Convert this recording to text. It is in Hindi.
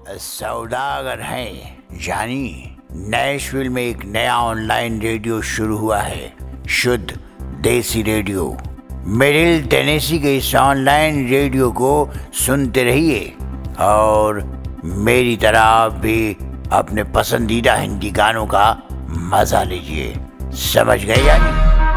सौदागर हैं जानी। नैशविल में एक नया ऑनलाइन रेडियो शुरू हुआ है, शुद्ध देसी रेडियो। मिडिल टेनेसी के इस ऑनलाइन रेडियो को सुनते रहिए और मेरी तरह आप भी अपने पसंदीदा हिंदी गानों का मजा लीजिए। समझ गए यानी?